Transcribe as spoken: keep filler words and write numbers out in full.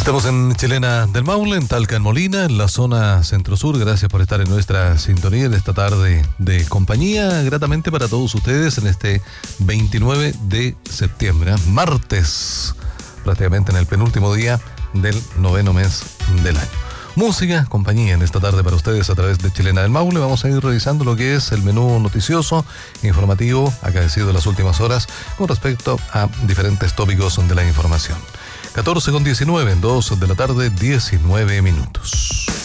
Estamos en Chilena del Maule, en Talca, en Molina, en la zona centro-sur. Gracias por estar en nuestra sintonía en esta tarde de compañía. Gratamente para todos ustedes en este veintinueve de septiembre, ¿eh? Martes, prácticamente en el penúltimo día del noveno mes del año. Música, compañía en esta tarde para ustedes a través de Chilena del Maule. Vamos a ir revisando lo que es el menú noticioso, informativo, acaecido en las últimas horas con respecto a diferentes tópicos de la información. catorce con diecinueve, en dos de la tarde, diecinueve minutos.